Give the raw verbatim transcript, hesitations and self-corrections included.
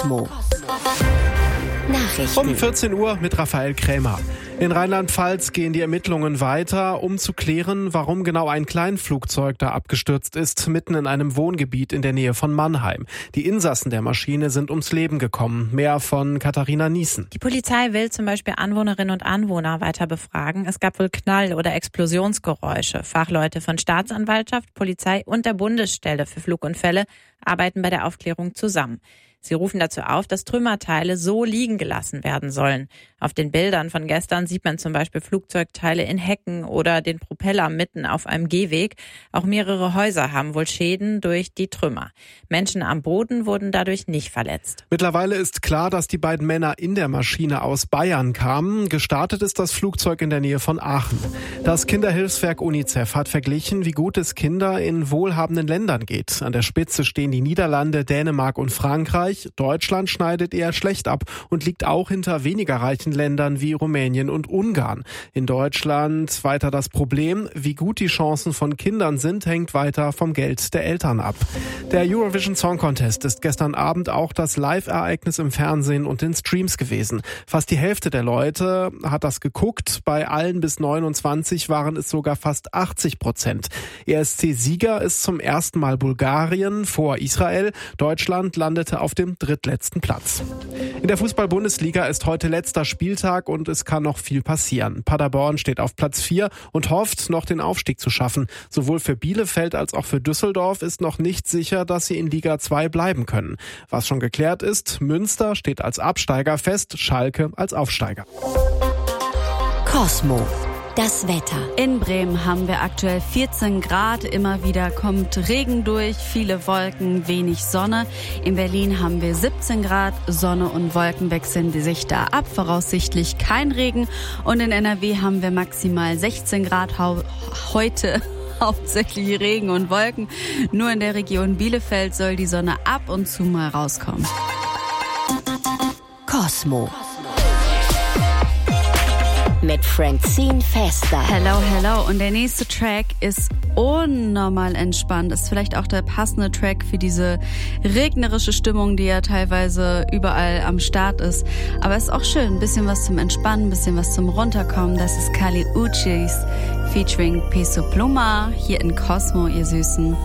Cosmo. Nachrichten. Um vierzehn Uhr mit Raphael Krämer. In Rheinland-Pfalz gehen die Ermittlungen weiter, um zu klären, warum genau ein Kleinflugzeug da abgestürzt ist, mitten in einem Wohngebiet in der Nähe von Mannheim. Die Insassen der Maschine sind ums Leben gekommen. Mehr von Katharina Niesen. Die Polizei will zum Beispiel Anwohnerinnen und Anwohner weiter befragen. Es gab wohl Knall- oder Explosionsgeräusche. Fachleute von Staatsanwaltschaft, Polizei und der Bundesstelle für Flugunfälle arbeiten bei der Aufklärung zusammen. Sie rufen dazu auf, dass Trümmerteile so liegen gelassen werden sollen. Auf den Bildern von gestern sieht man zum Beispiel Flugzeugteile in Hecken oder den Propeller mitten auf einem Gehweg. Auch mehrere Häuser haben wohl Schäden durch die Trümmer. Menschen am Boden wurden dadurch nicht verletzt. Mittlerweile ist klar, dass die beiden Männer in der Maschine aus Bayern kamen. Gestartet ist das Flugzeug in der Nähe von Aachen. Das Kinderhilfswerk UNICEF hat verglichen, wie gut es Kinder in wohlhabenden Ländern geht. An der Spitze stehen die Niederlande, Dänemark und Frankreich. Deutschland schneidet eher schlecht ab und liegt auch hinter weniger reichen Ländern wie Rumänien und Ungarn. In Deutschland weiter das Problem, wie gut die Chancen von Kindern sind, hängt weiter vom Geld der Eltern ab. Der Eurovision Song Contest ist gestern Abend auch das Live-Ereignis im Fernsehen und in Streams gewesen. Fast die Hälfte der Leute hat das geguckt. Bei allen bis neunundzwanzig waren es sogar fast achtzig Prozent. E S C-Sieger ist zum ersten Mal Bulgarien vor Israel. Deutschland landete auf dem drittletzten Platz. In der Fußball-Bundesliga ist heute letzter Spieltag und es kann noch viel passieren. Paderborn steht auf Platz vier und hofft, noch den Aufstieg zu schaffen. Sowohl für Bielefeld als auch für Düsseldorf ist noch nicht sicher, dass sie in Liga zwei bleiben können. Was schon geklärt ist, Münster steht als Absteiger fest, Schalke als Aufsteiger. Cosmo. Das Wetter. In Bremen haben wir aktuell vierzehn Grad. Immer wieder kommt Regen durch, viele Wolken, wenig Sonne. In Berlin haben wir siebzehn Grad. Sonne und Wolken wechseln sich da ab. Voraussichtlich kein Regen. Und in N R W haben wir maximal sechzehn Grad heute. Hauptsächlich Regen und Wolken. Nur in der Region Bielefeld soll die Sonne ab und zu mal rauskommen. Cosmo. Mit Francine Fester. Hello, hello. Und der nächste Track ist unnormal entspannt. Ist vielleicht auch der passende Track für diese regnerische Stimmung, die ja teilweise überall am Start ist. Aber es ist auch schön. Ein bisschen was zum Entspannen, ein bisschen was zum Runterkommen. Das ist Kali Uchis featuring Peso Pluma hier in Cosmo, ihr Süßen.